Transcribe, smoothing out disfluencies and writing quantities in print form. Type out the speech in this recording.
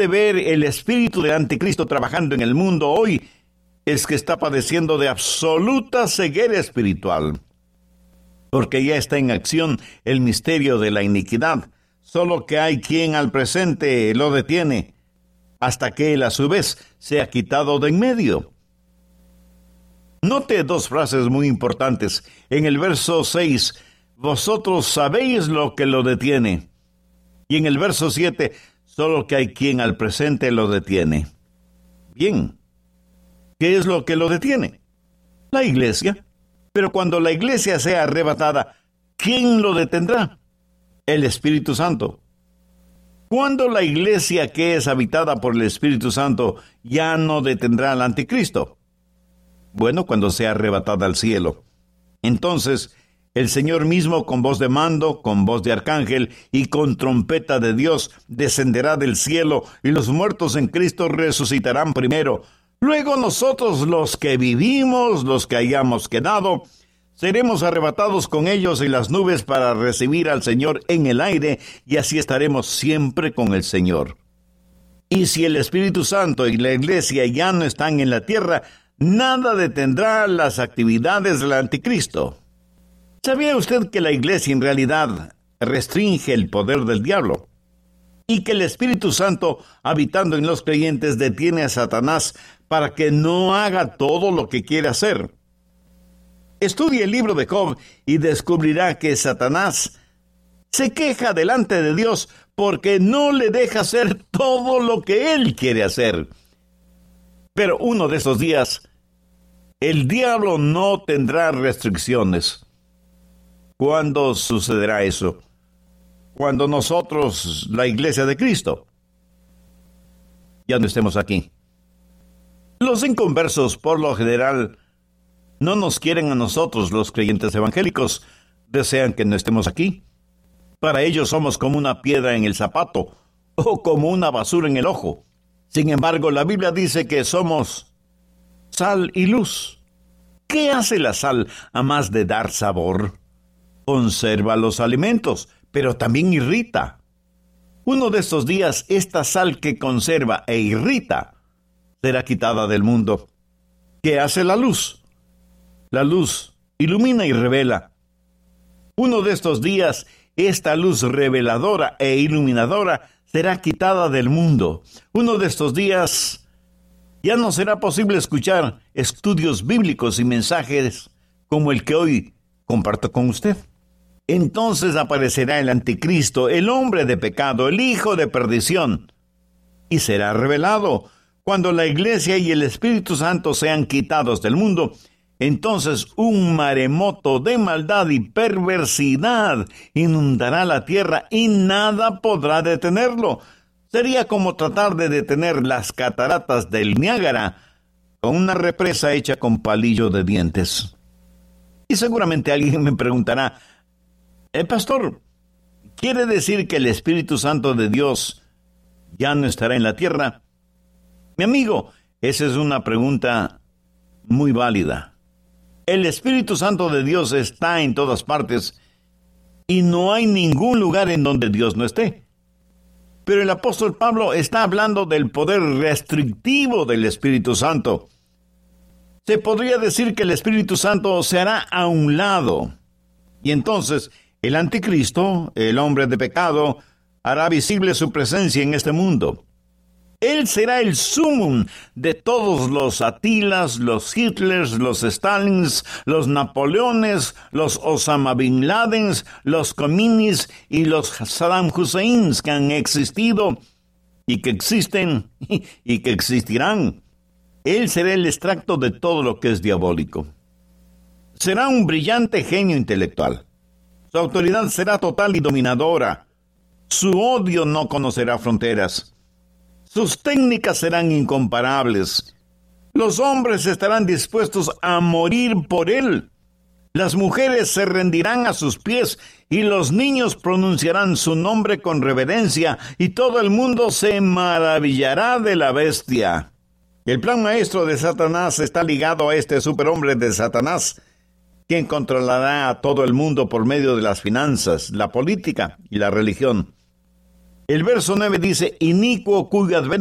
de ver el espíritu del anticristo trabajando en el mundo hoy es que está padeciendo de absoluta ceguera espiritual, porque ya está en acción el misterio de la iniquidad, solo que hay quien al presente lo detiene, hasta que él a su vez sea quitado de en medio. Note dos frases muy importantes. En el verso 6, vosotros sabéis lo que lo detiene. Y en el verso 7, solo que hay quien al presente lo detiene. Bien, ¿qué es lo que lo detiene? La iglesia. Pero cuando la iglesia sea arrebatada, ¿quién lo detendrá? El Espíritu Santo. ¿Cuándo la iglesia que es habitada por el Espíritu Santo ya no detendrá al anticristo? Bueno, cuando sea arrebatada al cielo. Entonces, el Señor mismo con voz de mando, con voz de arcángel y con trompeta de Dios descenderá del cielo y los muertos en Cristo resucitarán primero. Luego nosotros los que vivimos, los que hayamos quedado, seremos arrebatados con ellos en las nubes para recibir al Señor en el aire y así estaremos siempre con el Señor. Y si el Espíritu Santo y la iglesia ya no están en la tierra, nada detendrá las actividades del anticristo. ¿Sabía usted que la iglesia en realidad restringe el poder del diablo? Y que el Espíritu Santo, habitando en los creyentes, detiene a Satanás para que no haga todo lo que quiere hacer. Estudie el libro de Job y descubrirá que Satanás se queja delante de Dios porque no le deja hacer todo lo que él quiere hacer. Pero uno de esos días, el diablo no tendrá restricciones. ¿Cuándo sucederá eso? Cuando nosotros, la iglesia de Cristo, ya no estemos aquí. Los inconversos, por lo general, no nos quieren a nosotros, los creyentes evangélicos. Desean que no estemos aquí. Para ellos somos como una piedra en el zapato o como una basura en el ojo. Sin embargo, la Biblia dice que somos sal y luz. ¿Qué hace la sal a más de dar sabor? Conserva los alimentos, pero también irrita. Uno de estos días, esta sal que conserva e irrita será quitada del mundo. ¿Qué hace la luz? La luz ilumina y revela. Uno de estos días, esta luz reveladora e iluminadora será quitada del mundo. Uno de estos días, ya no será posible escuchar estudios bíblicos y mensajes como el que hoy comparto con usted. Entonces aparecerá el anticristo, el hombre de pecado, el hijo de perdición, y será revelado. Cuando la iglesia y el Espíritu Santo sean quitados del mundo, entonces un maremoto de maldad y perversidad inundará la tierra y nada podrá detenerlo. Sería como tratar de detener las cataratas del Niágara con una represa hecha con palillo de dientes. Y seguramente alguien me preguntará, pastor, ¿quiere decir que el Espíritu Santo de Dios ya no estará en la tierra? Mi amigo, esa es una pregunta muy válida. El Espíritu Santo de Dios está en todas partes y no hay ningún lugar en donde Dios no esté. Pero el apóstol Pablo está hablando del poder restrictivo del Espíritu Santo. Se podría decir que el Espíritu Santo se hará a un lado. Y entonces el anticristo, el hombre de pecado, hará visible su presencia en este mundo. Él será el sumum de todos los Atilas, los Hitlers, los Stalins, los Napoleones, los Osama Bin Ladens, los Khomeini's y los Saddam Husseins que han existido y que existen y que existirán. Él será el extracto de todo lo que es diabólico. Será un brillante genio intelectual. Su autoridad será total y dominadora. Su odio no conocerá fronteras. Sus técnicas serán incomparables. Los hombres estarán dispuestos a morir por él. Las mujeres se rendirán a sus pies y los niños pronunciarán su nombre con reverencia y todo el mundo se maravillará de la bestia. El plan maestro de Satanás está ligado a este superhombre de Satanás, quien controlará a todo el mundo por medio de las finanzas, la política y la religión. El verso 9 dice, inicuo cuyo